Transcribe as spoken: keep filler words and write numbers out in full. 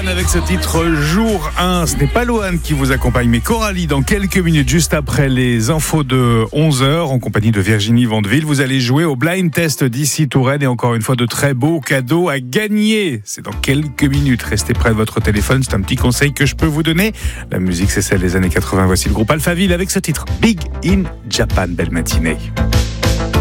avec ce titre Jour un. Ce n'est pas Loane qui vous accompagne, mais Coralie dans quelques minutes, juste après les infos de onze heures, en compagnie de Virginie Vandeville. Vous allez jouer au blind test d'ici Touraine et encore une fois de très beaux cadeaux à gagner. C'est dans quelques minutes. Restez près de votre téléphone, c'est un petit conseil que je peux vous donner. La musique, c'est celle des années quatre-vingts. Voici le groupe Alphaville avec ce titre Big in Japan. Belle matinée.